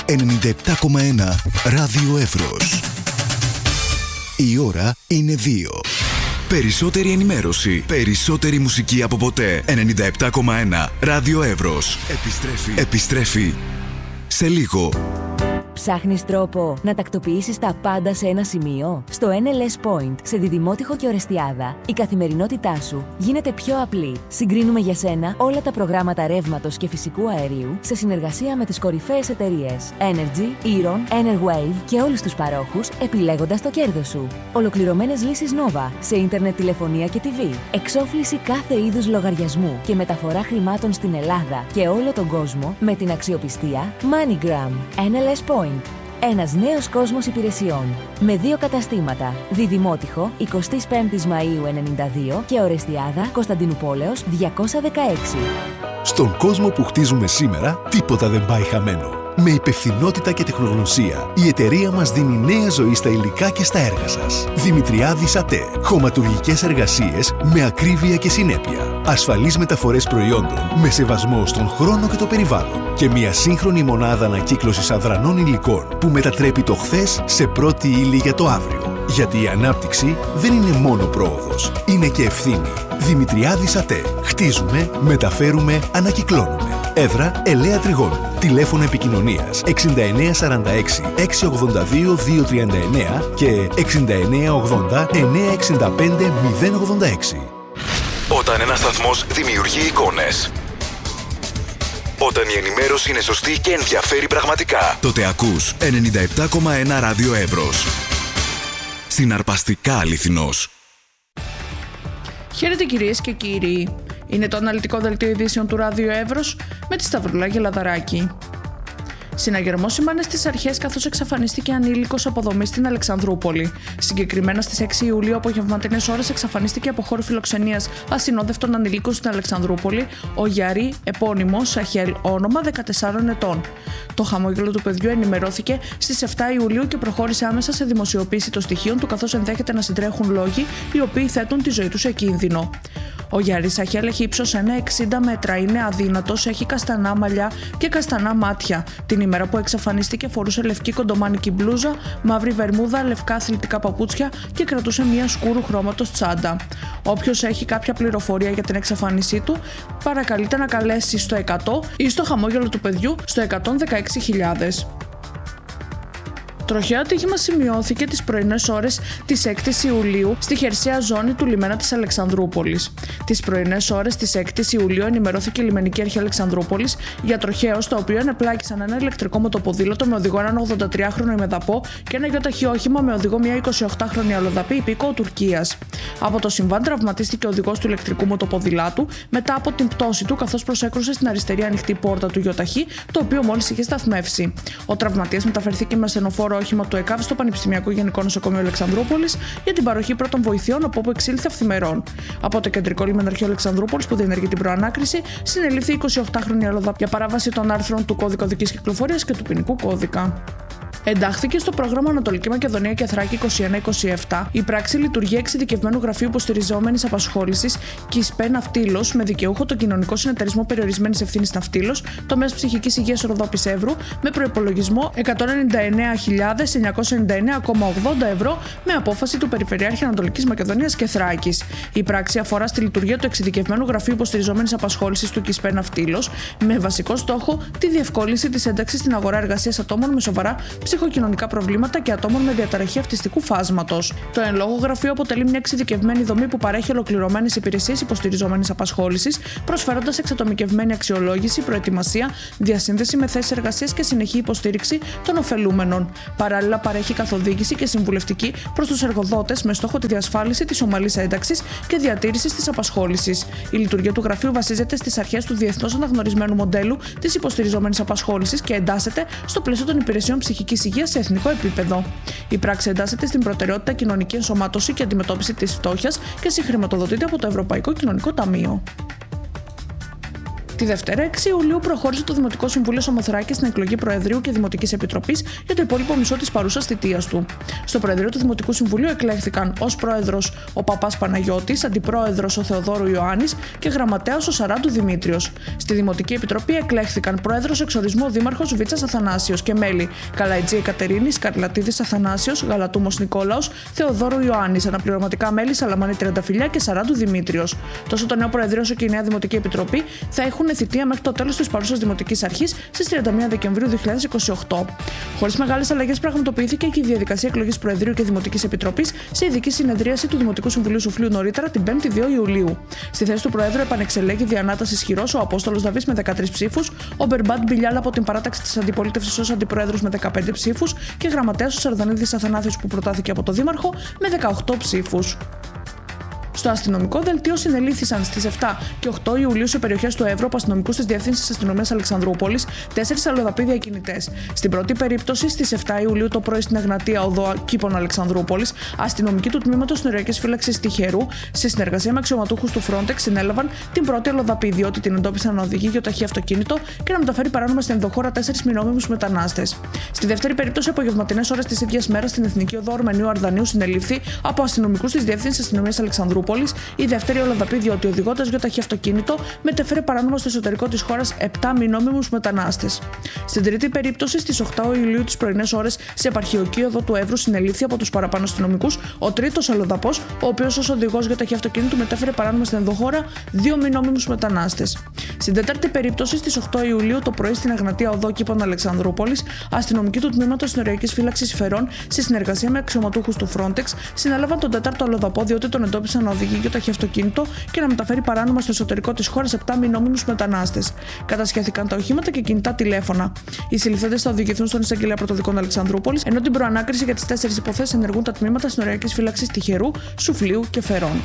97,1 Ράδιο Εύρος. Η ώρα είναι 2. Περισσότερη ενημέρωση, περισσότερη μουσική από ποτέ. 97,1 Ράδιο Εύρος. Επιστρέφει σε λίγο. Ψάχνεις τρόπο να τακτοποιήσεις τα πάντα σε ένα σημείο? Στο NLS Point, σε Διδημότυχο και Ορεστιάδα, η καθημερινότητά σου γίνεται πιο απλή. Συγκρίνουμε για σένα όλα τα προγράμματα ρεύματος και φυσικού αερίου σε συνεργασία με τις κορυφαίες εταιρείες Energy, Eron, Enerwave και όλους τους παρόχους, επιλέγοντας το κέρδος σου. Ολοκληρωμένες λύσεις Nova σε ίντερνετ, τηλεφωνία και TV. Εξόφληση κάθε είδους λογαριασμού και μεταφορά χρημάτων στην Ελλάδα και όλο τον κόσμο με την αξιοπιστία MoneyGram. NLS Point. Ένας νέος κόσμος υπηρεσιών. Με 2 καταστήματα. Διδημότυχο, 25 Μαΐου 92 και Ορεστιάδα, Κωνσταντινουπόλεως 216. Στον κόσμο που χτίζουμε σήμερα, τίποτα δεν πάει χαμένο. Με υπευθυνότητα και τεχνογνωσία, η εταιρεία μας δίνει νέα ζωή στα υλικά και στα έργα σας. Δημητριάδης ΑΤΕ. Χωματουργικές εργασίες με ακρίβεια και συνέπεια. Ασφαλείς μεταφορές προϊόντων με σεβασμό στον χρόνο και το περιβάλλον. Και μια σύγχρονη μονάδα ανακύκλωσης αδρανών υλικών που μετατρέπει το χθες σε πρώτη ύλη για το αύριο. Γιατί η ανάπτυξη δεν είναι μόνο πρόοδος, είναι και ευθύνη. Δημητριάδης ΑΤΕ. Χτίζουμε, μεταφέρουμε, ανακυκλώνουμε. Έδρα Ελέα Τριγώνου. Τηλέφωνο επικοινωνίας 6946 682 239 και 6980 965 086. Όταν ένας σταθμός δημιουργεί εικόνες, όταν η ενημέρωση είναι σωστή και ενδιαφέρει πραγματικά, τότε ακούς 97,1 Ράδιο Εύρος. Συναρπαστικά αληθινός. Χαίρετε κυρίες και κύριοι. Είναι το αναλυτικό δελτίο ειδήσεων του Ράδιο Εύρος με τη Σταυρουλά Γελαδαράκη. Συναγερμός σημάνε στις αρχές καθώς εξαφανίστηκε ανήλικος από δομή στην Αλεξανδρούπολη. Συγκεκριμένα στις 6 Ιουλίου απογευματινές ώρες εξαφανίστηκε από χώρο φιλοξενίας ασυνόδευτων ανηλίκων στην Αλεξανδρούπολη ο Γιαρή επώνυμος Σαχέλ, όνομα 14 ετών. Το χαμόγελο του παιδιού ενημερώθηκε στις 7 Ιουλίου και προχώρησε άμεσα σε δημοσιοποίηση των στοιχείων του, καθώς ενδέχεται να συντρέχουν λόγοι οι οποίοι θέτουν τη ζωή του σε κίνδυνο. Ο Γιαρή Σαχέλ έχει ύψος 1,60 μέτρα, είναι αδύνατος, έχει καστανά μαλλιά και καστανά μάτια. Την ημέρα που εξαφανίστηκε φορούσε λευκή κοντομάνικη μπλούζα, μαύρη βερμούδα, λευκά αθλητικά παπούτσια και κρατούσε μια σκούρου χρώματος τσάντα. Όποιος έχει κάποια πληροφορία για την εξαφάνισή του, παρακαλείται να καλέσει στο 100 ή στο χαμόγελο του παιδιού στο 116.000. Τροχαίο ατύχημα σημειώθηκε τις πρωινές ώρες της 6ης Ιουλίου στη χερσαία ζώνη του λιμένα της Αλεξανδρούπολης. Τις πρωινές ώρες της 6ης Ιουλίου ενημερώθηκε η λιμενική αρχή Αλεξανδρούπολης για τροχαίο, στο οποίο ενεπλάκησαν ένα ηλεκτρικό μοτοποδήλατο με οδηγό έναν 83χρονο ημεδαπό και ένα γιοταχή όχημα με οδηγό μια 28χρονη αλλοδαπή υπήκοο Τουρκίας. Από το συμβάν τραυματίστηκε ο οδηγός του ηλεκτρικού μοτοποδηλάτου μετά από την πτώση του, καθώς προσέκρουσε στην αριστερή ανοιχτή πόρτα του γιοταχή, το οποίο μόλις είχε σταθμεύσει. Ο τραυματίας μεταφερθήκε με ασθενοφόρο όχημα του ΕΚΑΒ στο Πανεπιστημιακό Γενικό Νοσοκομείο Αλεξανδρούπολης για την παροχή πρώτων βοηθειών, από όπου εξήλθε αυθημερών. Από το Κεντρικό Λιμεναρχείο Αλεξανδρούπολης, που διενεργεί την προανάκριση, συνελήφθη 28χρονη αλλοδαπή για παράβαση των άρθρων του Κώδικα Οδικής Κυκλοφορίας και του Ποινικού Κώδικα. Εντάχθηκε στο πρόγραμμα Ανατολική Μακεδονία και Θράκη 21-27 η πράξη λειτουργία εξειδικευμένου γραφείου υποστηριζόμενης απασχόλησης ΚΙΣΠΕ Ναυτίλος με δικαιούχο τον Κοινωνικό Συνεταιρισμό Περιορισμένης Ευθύνης Ναυτίλος, τομέας ψυχικής υγείας Ροδόπης Εύρου, με προϋπολογισμό 199.999,80 ευρώ με απόφαση του Περιφερειάρχη Ανατολικής Μακεδονίας και Θράκης. Η πράξη αφορά στη λειτουργία του εξειδικευμένου γραφείου υποστηριζόμενης απασχόλησης του ΚΙΣΠΕ Ναυτίλος με βασικό στόχο τη διευκόλυνση της ένταξης στην αγορά εργασίας ατόμων με σοβαρά ψυχοκοινωνικά προβλήματα και ατόμων με διαταραχή αυτιστικού φάσματος. Το εν λόγω γραφείο αποτελεί μια εξειδικευμένη δομή που παρέχει ολοκληρωμένες υπηρεσίες υποστηριζόμενης απασχόλησης, προσφέροντας εξατομικευμένη αξιολόγηση, προετοιμασία, διασύνδεση με θέσεις εργασίας και συνεχή υποστήριξη των ωφελούμενων. Παράλληλα, παρέχει καθοδήγηση και συμβουλευτική προς τους εργοδότες με στόχο τη διασφάλιση της ομαλής ένταξης και διατήρησης της απασχόλησης. Η λειτουργία του γραφείου βασίζεται στις αρχές του διεθνώς αναγνωρισμένου μοντέλου της υποστηριζόμενης απασχόλησης και εντάσσεται στο πλαίσιο των υπηρεσιών ψυχικής υγείας σε εθνικό επίπεδο. Η πράξη εντάσσεται στην προτεραιότητα κοινωνική ενσωμάτωση και αντιμετώπιση της φτώχειας και συγχρηματοδοτείται από το Ευρωπαϊκό Κοινωνικό Ταμείο. Τη Δευτέρα, 6 Ιουλίου, προχώρησε το Δημοτικό Συμβούλιο Σαμοθράκης στην εκλογή Προεδρείου και Δημοτικής Επιτροπής για το υπόλοιπο μισό της παρούσας θητείας του. Στο Προεδρείο του Δημοτικού Συμβουλίου εκλέχθηκαν ως πρόεδρος ο Παπάς Παναγιώτης, αντιπρόεδρος ο Θεοδόρου Ιωάννης και γραμματέας ο Σαράντου Δημήτριος. Στη Δημοτική Επιτροπή εκλέχθηκαν πρόεδρος εξορισμού ο Δήμαρχος Βίτσας Αθανάσιος και μέλη Καλαϊτζή Εκατερίνη, Καρλατίδης Αθανάσιος, Γαλατούμος Νικόλαος, Θεοδόρου Ιωάννης, αναπληρωματικά μέλη Σαλαμάνη Τριανταφυλλιά και Σαράντου Δημήτριος. Τόσο το νέο Προεδρείο όσο και η νέα Δημοτική Επιτροπή θα έχουν θητεία μέχρι το τέλος της παρούσας Δημοτικής Αρχής στις 31 Δεκεμβρίου 2028. Χωρίς μεγάλες αλλαγές, πραγματοποιήθηκε και η διαδικασία εκλογής Προεδρείου και Δημοτικής Επιτροπής σε ειδική συνεδρίαση του Δημοτικού Συμβουλίου Σουφλίου νωρίτερα την 5η 2 Ιουλίου. Στη θέση του Προέδρου επανεξελέγει διανάταση ισχυρός ο Απόστολος Δαβής με 13 ψήφους, ο Μπερμπάντ Μπιλιάλ από την παράταξη της αντιπολίτευσης ως αντιπρόεδρος με 15 ψήφους και γραμματέας ο Σαρδανίδης Αθανάθιος που προτάθηκε από το Δήμαρχο με 18 ψήφους. Στο αστυνομικό δελτίο συνελήφθησαν στις 7 και 8 Ιουλίου σε περιοχές του Εύρου από αστυνομικούς της Διεύθυνσης Αστυνομίας Αλεξανδρούπολης 4 αλλοδαποί διακινητές. Στην πρώτη περίπτωση, στις 7 Ιουλίου το πρωί στην Εγνατία Οδό Κήπων Αλεξανδρούπολης, αστυνομικοί του τμήματος Συνοριακής Φύλαξης Τυχερού, σε συνεργασία με αξιωματούχους του Frontex, συνέλαβαν την πρώτη αλλοδαπή, διότι την εντόπισαν να οδηγεί γεωταχή αυτοκίνητο και να μεταφέρει παράνομα στην ενδοχώρα 4 μη νόμιμους μετανάστες. Στη δεύτερη περίπτωση, απογευματινές ώρες της ίδιας μέρας στην Εθνική Οδό Ορμενίου Αρδανίου συνελήφθη από αστυνομικούς της Διεύθυνσης Αστυνομίας Αλεξανδρούπολης η δεύτερη αλλοδαπή, διότι οδηγώντας γεωταχή αυτοκίνητο μετέφερε παράνομα στο εσωτερικό της χώρας 7 μη νόμιμους μετανάστες. Στην τρίτη περίπτωση, στις 8 Ιουλίου τις πρωινές ώρες, σε επαρχιοκή οδό του Εύρου, συνελήφθη από τους παραπάνω αστυνομικούς ο τρίτος αλλοδαπός, ο οποίος ως οδηγός γεωταχή αυτοκίνητου μετέφερε παράνομα στην ενδοχώρα 2 μη νόμιμους μετανάστες. Στην τέταρτη περίπτωση, στις 8 Ιουλίου το πρωί στην Εγνατία Οδό Κήπων Αλεξανδρούπολης, αστυνομικοί του τμήματος Συνοριακής Φύλαξης Φερών, σε συνεργασία με αξιωματούχους του Frontex, συνέλαβαν τον τέταρτο αλλοδαπό, διότι τον εντόπισαν να οδηγεί γεωταχή αυτοκίνητο και να μεταφέρει παράνομα στο εσωτερικό της χώρας 7 μη νόμιμους μετανάστες. Κατασχέθηκαν τα οχήματα και κινητά τηλέφωνα. Οι συλληφθέντες θα οδηγηθούν στον εισαγγελέα πρωτοδικών Αλεξανδρούπολης, ενώ την προανάκριση για τις 4 υποθέσεις ενεργούν τα τμήματα Συνοριακής Φύλαξης Τυχερού, Σουφλίου και Φερών.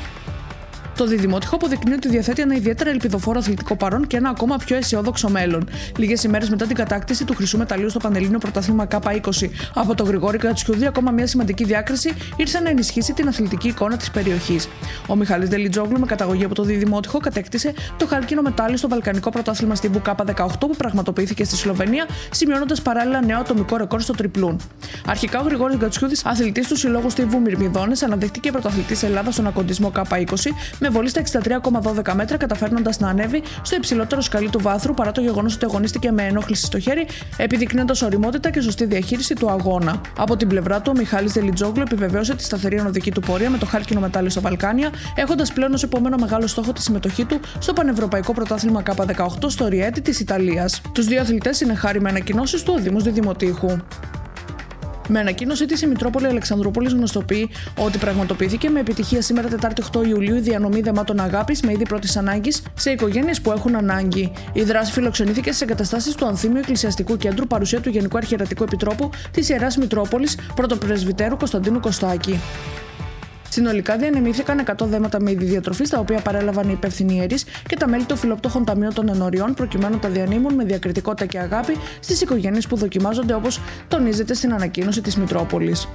Το διδημότυχο αποδεικνύει ότι διαθέτει ένα ιδιαίτερα ελπιδοφόρο αθλητικό παρόν και ένα ακόμα πιο αισιόδοξο μέλλον. Λίγες ημέρες μετά την κατάκτηση του χρυσού μεταλλίου στο Πανελλήνιο Πρωτάθλημα K20 από τον Γρηγόρη Κατσιούδη, ακόμα μια σημαντική διάκριση ήρθε να ενισχύσει την αθλητική εικόνα της περιοχής. Ο Μιχάλης Δελιτζόγλου, με καταγωγή από το διδημότυχο, κατέκτησε το χάλκινο μετάλλιο στο Βαλκανικό Πρωτάθλημα στην K18 που πραγματοποιήθηκε στη Σλοβενία, σημειώνοντας παράλληλα νέο ατομικό ρεκόρ στο τριπλούν. Αρχικά ο Γρηγόρης Κατσιούδης, αθλητής του συλλόγου Στίβου Μυρμηδόνες, αναδείχθηκε πρωταθλητής Ελλάδας στον ακοντισμό K20 με βολή στα 63,12 μέτρα, καταφέρνοντας να ανέβει στο υψηλότερο σκαλί του βάθρου παρά το γεγονός ότι αγωνίστηκε με ενόχληση στο χέρι, επιδεικνύοντας ωριμότητα και σωστή διαχείριση του αγώνα. Από την πλευρά του, ο Μιχάλης Δελιτζόγλου επιβεβαίωσε τη σταθερή ανωδική του πορεία με το χάλκινο μετάλλιο στα Βαλκάνια, έχοντας πλέον ως επόμενο μεγάλο στόχο τη συμμετοχή του στο Πανευρωπαϊκό Πρωτάθλημα K18 στο Ριέτι της Ιταλίας. Τους δύο αθλητές συνεχάρη με ανακοινώσεις του ο Δήμος Διδημοτήχου. Με ανακοίνωσή της, η Μητρόπολη Αλεξανδρούπολης γνωστοποιεί ότι πραγματοποιήθηκε με επιτυχία σήμερα, Τετάρτη 8 Ιουλίου, η διανομή δεμάτων αγάπης με είδη πρώτης ανάγκης σε οικογένειες που έχουν ανάγκη. Η δράση φιλοξενήθηκε στις εγκαταστάσεις του Ανθίμιου Εκκλησιαστικού Κέντρου, παρουσία του Γενικού Αρχιερατικού Επιτρόπου της Ιεράς Μητρόπολης, Πρωτοπρεσβυτέρου Κωνσταντίνου Κωστάκη. Συνολικά διανεμήθηκαν 100 δέματα με είδη διατροφής, τα οποία παρέλαβαν οι υπεύθυνοι ιερείς και τα μέλη των φιλοπτώχων ταμείων των ενωριών, προκειμένου να τα διανύμουν με διακριτικότητα και αγάπη στις οικογένειες που δοκιμάζονται, όπως τονίζεται στην ανακοίνωση της Μητρόπολης.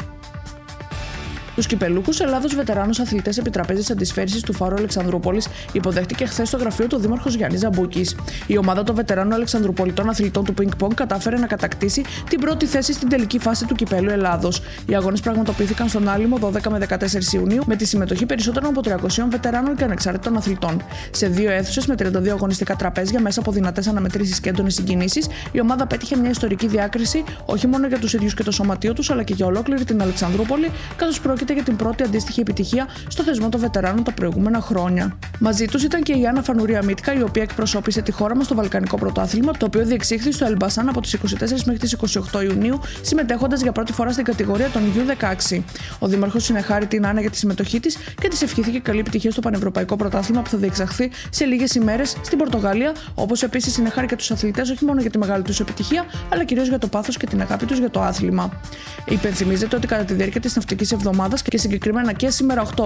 Τους κυπελούχους Ελλάδος βετεράνους αθλητές επιτραπέζης αντισφαίρισης του Φάρου Αλεξανδρούπολης υποδέχτηκε χθες στο γραφείο του Δήμαρχος Γιάννης Ζαμπούκης. Η ομάδα των βετεράνων Αλεξανδρουπολιτών αθλητών του Ping Pong κατάφερε να κατακτήσει την πρώτη θέση στην τελική φάση του Κυπέλλου Ελλάδος. Οι αγώνες πραγματοποιήθηκαν στον Άλυμο 12 με 14 Ιουνίου με τη συμμετοχή περισσότερων από 300 βετεράνων και ανεξάρτητων αθλητών. Σε δύο αίθουσες με 32 αγωνιστικά τραπέζια μέσα από δυνατές αναμετρήσεις και έντονες συγκινήσεις, η ομάδα πέτυχε μια ιστορική διάκριση όχι μόνο για τους ίδιους και το σωματείο τους, αλλά και για ολόκληρη την Αλεξανδρούπολη, καθώς πρόκειται για την πρώτη αντίστοιχη επιτυχία στο θεσμό των βετεράνων τα προηγούμενα χρόνια. Μαζί τους ήταν και η Άννα Φανούρια Μίτκα, η οποία εκπροσώπησε τη χώρα μας στο Βαλκανικό Πρωτάθλημα, το οποίο διεξήχθη στο Ελμπασάν από τις 24 μέχρι τις 28 Ιουνίου, συμμετέχοντας για πρώτη φορά στην κατηγορία των U16. Ο Δήμαρχος συνεχάρη την Άννα για τη συμμετοχή της και της ευχήθηκε καλή επιτυχία στο Πανευρωπαϊκό Πρωτάθλημα που θα διεξαχθεί σε λίγες ημέρες στην Πορτογαλία, όπως επίσης συνεχάρη και τους αθλητές όχι μόνο για τη μεγάλη τους επιτυχία, αλλά κυρίως για το πάθος και την αγάπη τους για το άθλημα. Υπενθυμίζεται ότι κατά τη διάρκεια της ναυτικής εβδομάδας και συγκεκριμένα και σήμερα 8